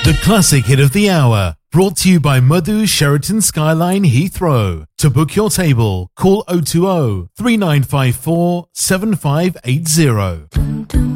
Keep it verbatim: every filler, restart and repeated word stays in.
The classic hit of the hour, brought to you by Madhu Sheraton Skyline Heathrow. To book your table, call oh two oh, three nine five four, seven five eight zero.